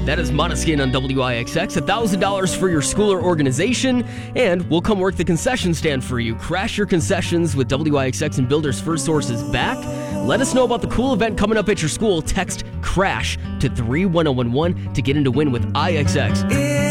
That is Monoskin on WIXX. $1,000 for your school or organization, and we'll come work the concession stand for you. Crash your concessions with WIXX and Builders First Sources back. Let us know about the cool event coming up at your school. Text CRASH to 31011 to get in to win with IXX.